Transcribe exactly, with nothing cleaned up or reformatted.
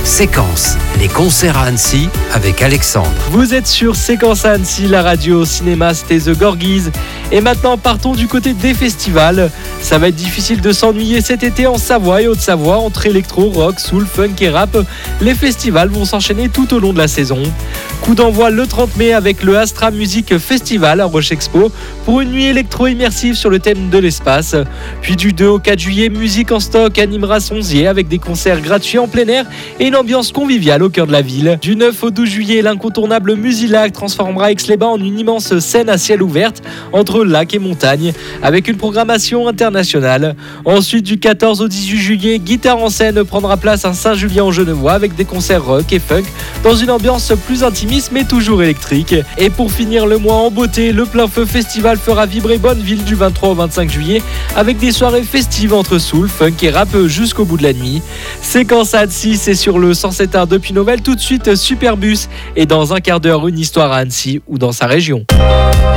Séquence, les concerts à Annecy avec Alexandre. Vous êtes sur Séquence à Annecy, la radio, cinéma, c'était The Gorgies. Et maintenant, partons du côté des festivals. Ça va être difficile de s'ennuyer cet été en Savoie et Haute-Savoie. Entre électro, rock, soul, funk et rap, les festivals vont s'enchaîner tout au long de la saison. Coup d'envoi le trente mai avec le Astra Music Festival à Roche Expo pour une nuit électro-immersive sur le thème de l'espace. Puis du deux au quatre juillet, Musique en Stock animera Sonzier avec des concerts gratuits en plein air et une ambiance conviviale au cœur de la ville. Du neuf au douze juillet, l'incontournable Musilac transformera Aix-les-Bains en une immense scène à ciel ouvert entre lac et montagne avec une programmation internationale. Ensuite, du quatorze au dix-huit juillet, Guitare en scène prendra place à Saint-Julien-en-Genevois avec des concerts rock et funk dans une ambiance plus intimiste mais toujours électrique. Et pour finir le mois en beauté, le Plein Feu Festival fera vibrer Bonneville du vingt-trois au vingt-cinq juillet avec des soirées festives entre soul, funk et rap jusqu'au bout de la nuit. Séquence à Annecy, c'est sur le cent sept point un depuis Nouvelle. Tout de suite Superbus et dans un quart d'heure une histoire à Annecy ou dans sa région.